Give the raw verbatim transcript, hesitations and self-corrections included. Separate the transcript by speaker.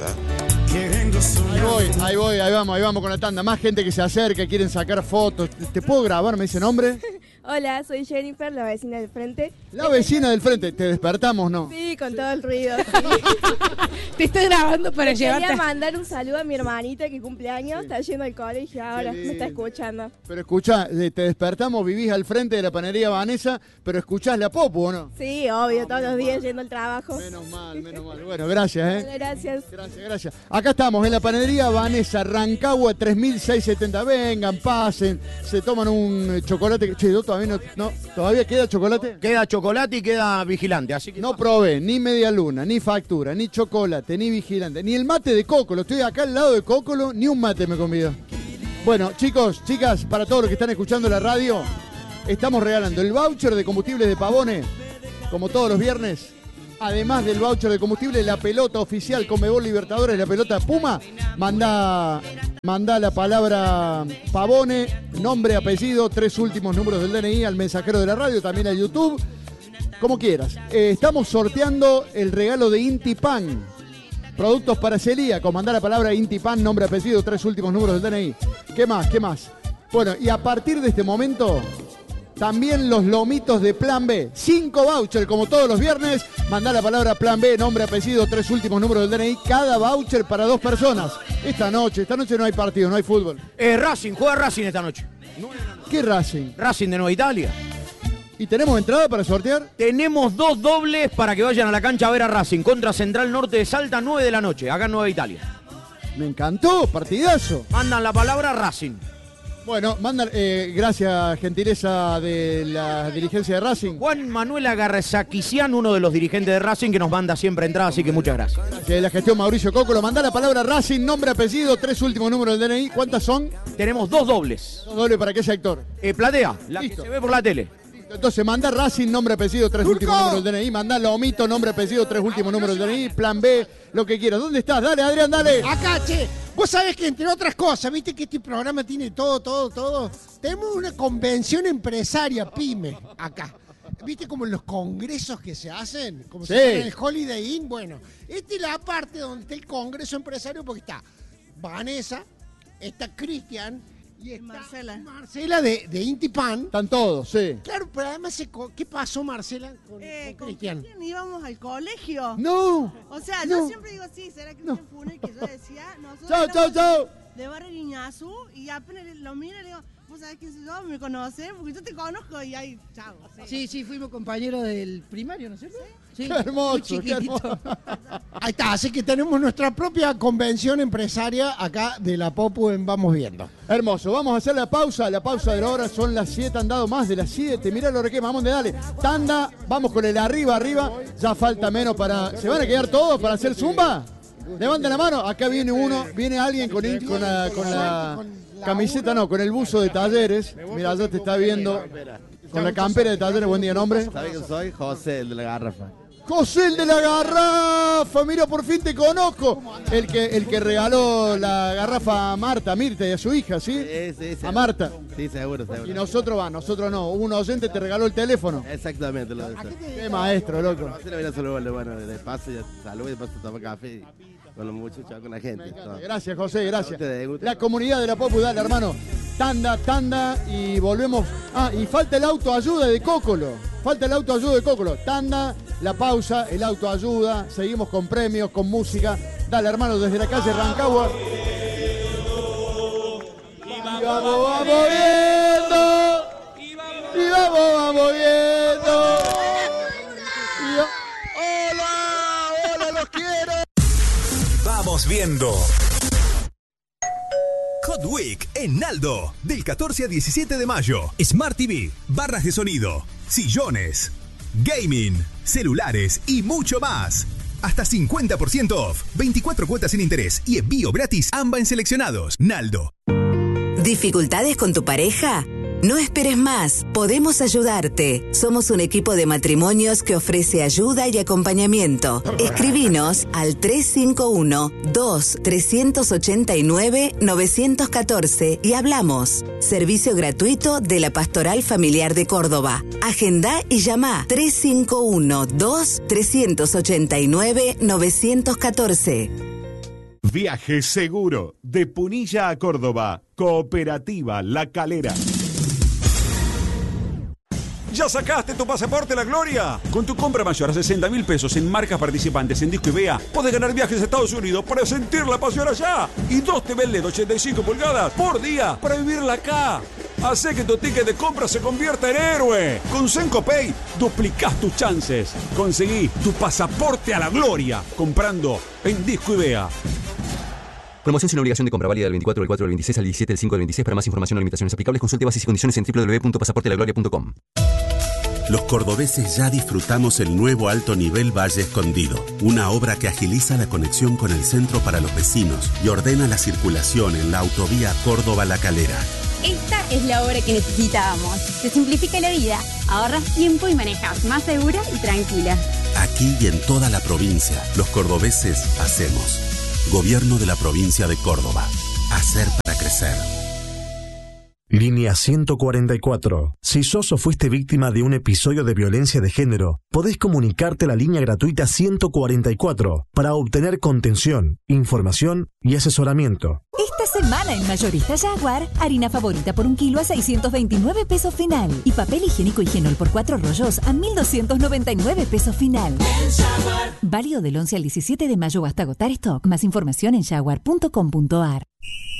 Speaker 1: Ahí voy, ahí voy, ahí vamos, ahí vamos con la tanda. Más gente que se acerca, quieren sacar fotos. ¿Te puedo grabar? ¿Me dice nombre?
Speaker 2: Hola, soy Jennifer, la vecina del frente.
Speaker 1: La vecina del frente. ¿Te despertamos, no?
Speaker 2: Sí, con todo el ruido. Sí.
Speaker 3: Te estoy grabando para
Speaker 2: Te
Speaker 3: llevarte.
Speaker 2: Quería mandar un saludo a mi hermanita que cumple años, sí. Está yendo al colegio ahora, me está escuchando.
Speaker 1: Pero escuchá, te despertamos, vivís al frente de la panadería Vanessa, pero escuchás la Popu, ¿o no?
Speaker 2: Sí, obvio, todos los días yendo al trabajo.
Speaker 1: Menos mal, menos mal. Bueno, gracias, ¿eh?
Speaker 2: Gracias.
Speaker 1: Gracias, gracias. Acá estamos en la panadería Vanessa, Rancagua tres mil seiscientos setenta. Vengan, pasen, se toman un chocolate. Che, yo todavía no, no, ¿todavía queda chocolate?
Speaker 4: Queda chocolate y queda vigilante, así que...
Speaker 1: No probé ni media luna, ni factura, ni chocolate, ni vigilante, ni el mate de Cócolo. Estoy acá al lado de Cócolo, ni un mate me convidó. Bueno, chicos, chicas, para todos los que están escuchando la radio, estamos regalando el voucher de combustibles de Pavone, como todos los viernes. Además del voucher de combustible, la pelota oficial Conmebol Libertadores, la pelota Puma, manda, manda la palabra Pavone, nombre, apellido, tres últimos números del D N I al mensajero de la radio, también a YouTube, como quieras. Eh, estamos sorteando el regalo de Inti Pan, productos para celíacos, mandá la palabra Inti Pan, nombre, apellido, tres últimos números del D N I. ¿Qué más? ¿Qué más? Bueno, y a partir de este momento... También los lomitos de Plan B. Cinco vouchers, como todos los viernes. Mandá la palabra Plan B, nombre, apellido, tres últimos números del D N I. Cada voucher para dos personas. Esta noche, esta noche no hay partido, no hay fútbol.
Speaker 4: Eh, Racing, juega Racing esta noche.
Speaker 1: ¿Qué Racing?
Speaker 4: Racing de Nueva Italia.
Speaker 1: ¿Y tenemos entrada para sortear?
Speaker 4: Tenemos dos dobles para que vayan a la cancha a ver a Racing. Contra Central Norte de Salta, nueve de la noche, acá en Nueva Italia.
Speaker 1: Me encantó, partidazo.
Speaker 4: Mandan la palabra Racing.
Speaker 1: Bueno, mandan, eh, gracias, gentileza de la dirigencia de Racing.
Speaker 4: Juan Manuel Agarzaquisian, uno de los dirigentes de Racing, que nos manda siempre entrada, así que muchas gracias.
Speaker 1: De la gestión Mauricio Cócolo, mandá la palabra Racing, nombre, apellido, tres últimos números del D N I. ¿Cuántas son?
Speaker 4: Tenemos dos dobles.
Speaker 1: Dos dobles para qué sector.
Speaker 4: Eh, platea, la
Speaker 1: Listo.
Speaker 4: que se ve por la tele.
Speaker 1: Entonces manda Racing, nombre, apellido, tres últimos números del D N I. Mandá Lomito, nombre, apellido, tres últimos números del D N I. Plan B, lo que quieras. ¿Dónde estás? Dale, Adrián, dale.
Speaker 5: Acá, che. Vos sabés que, entre otras cosas, viste que este programa tiene todo, todo, todo. Tenemos una convención empresaria, PYME, acá. ¿Viste como en los congresos que se hacen? Como
Speaker 1: sí.
Speaker 5: si fuera en el Holiday Inn. Bueno, esta es la parte donde está el congreso empresario, porque está Vanessa, está Cristian y está
Speaker 3: Marcela,
Speaker 5: Marcela de, de Inti Pan.
Speaker 1: Están todos, sí.
Speaker 5: Claro, pero además, ¿qué pasó, Marcela, con,
Speaker 3: eh,
Speaker 5: con
Speaker 3: con
Speaker 5: Cristian?
Speaker 3: Cristian íbamos al colegio.
Speaker 1: No.
Speaker 3: O sea,
Speaker 1: no.
Speaker 3: yo siempre digo, sí, será Cristian no. Funes, que yo decía, nosotros
Speaker 1: chau, chau, chau.
Speaker 3: de Barrio Guiñazú, y apenas lo miro y le digo, vos sabés quién soy yo, me conocen, porque yo te conozco, y ahí, chao.
Speaker 6: Sí, sí, sí, fuimos compañeros del primario, ¿no es cierto? Sí.
Speaker 1: Qué hermoso, qué hermoso.
Speaker 5: Ahí está, así que tenemos nuestra propia convención empresaria acá de la Popu en Vamos Viendo.
Speaker 1: Hermoso, vamos a hacer la pausa, la pausa de la hora, son las siete, han dado más de las siete, mirá lo que vamos de dale. Tanda, vamos con el arriba, arriba, ya falta menos para... ¿Se van a quedar todos para hacer zumba? Levanten la mano, acá viene uno, viene alguien con, el, con, la, con la camiseta, no, con el buzo de Talleres. Mira, ya te está viendo con la campera de Talleres. Buen día, nombre.
Speaker 7: ¿Sabes quién soy? José, el de la garrafa.
Speaker 1: José, el de la garrafa, mira, por fin te conozco. El que, el que regaló la garrafa a Marta, a Mirta y a su hija, ¿sí?
Speaker 7: Sí, sí, sí.
Speaker 1: A Marta.
Speaker 7: Sí, seguro, seguro.
Speaker 1: Y nosotros va, nosotros no. Un oyente te regaló el teléfono.
Speaker 7: Exactamente, lo de eso.
Speaker 1: Qué maestro, loco.
Speaker 7: Así le viene a saludar, bueno, de paso, ya saludo y de paso toma café con los muchachos, con la gente.
Speaker 1: Gracias, José, gracias.
Speaker 7: Usted, usted.
Speaker 1: La comunidad de la Popu, dale, hermano. Tanda, tanda y volvemos. Ah, y falta el autoayuda de Cócolo. Falta el autoayuda de Cócolo. Tanda, la pausa, el autoayuda. Seguimos con premios, con música. Dale, hermano, desde la calle Rancagua. Y vamos, vamos viendo. Y vamos, vamos viendo. Y yo... Hola, hola, los quiero.
Speaker 8: Vamos viendo. Hot Week en Naldo, del catorce al diecisiete de mayo. Smart T V, barras de sonido, sillones, gaming, celulares y mucho más. Hasta cincuenta por ciento off, veinticuatro cuotas sin interés y envío gratis ambas en seleccionados. Naldo.
Speaker 9: ¿Dificultades con tu pareja? No esperes más, podemos ayudarte. Somos un equipo de matrimonios que ofrece ayuda y acompañamiento. Escribinos al tres cinco uno, dos, tres ocho nueve, nueve uno cuatro y hablamos. Servicio gratuito de la Pastoral Familiar de Córdoba. Agenda y llama tres cinco uno, dos, tres ocho nueve, nueve uno cuatro.
Speaker 10: Viaje seguro de Punilla a Córdoba. Cooperativa La Calera.
Speaker 11: ¿Ya sacaste tu pasaporte a la gloria? Con tu compra mayor a sesenta mil pesos en marcas participantes en Disco y Vea, podés ganar viajes a Estados Unidos para sentir la pasión allá. Y dos T V L E D ochenta y cinco pulgadas por día para vivirla acá. Hacé que tu ticket de compra se convierta en héroe. Con Senco Pay duplicás tus chances. Conseguí tu pasaporte a la gloria comprando en Disco y Vea.
Speaker 12: Promoción sin obligación de compra, válida del veinticuatro del cuatro del veintiséis al diecisiete del cinco del veintiséis. Para más información o limitaciones aplicables, consulte bases y condiciones en doble u doble u doble u punto pasaporte la gloria punto com.
Speaker 13: Los cordobeses ya disfrutamos el nuevo alto nivel Valle Escondido, una obra que agiliza la conexión con el centro para los vecinos y ordena la circulación en la autovía Córdoba-La Calera.
Speaker 14: Esta es la obra que necesitábamos. Te simplifica la vida, ahorras tiempo y manejas más segura y tranquila.
Speaker 13: Aquí y en toda la provincia, los cordobeses hacemos. Gobierno de la provincia de Córdoba. Hacer para crecer.
Speaker 15: Línea ciento cuarenta y cuatro. Si sos o fuiste víctima de un episodio de violencia de género, podés comunicarte a la línea gratuita ciento cuarenta y cuatro para obtener contención, información y asesoramiento.
Speaker 16: Esta semana en Mayorista Jaguar, harina favorita por un kilo a seiscientos veintinueve pesos final y papel higiénico Higienol por cuatro rollos a mil doscientos noventa y nueve pesos final. Válido del once al diecisiete de mayo hasta agotar stock. Más información en jaguar punto com punto ar.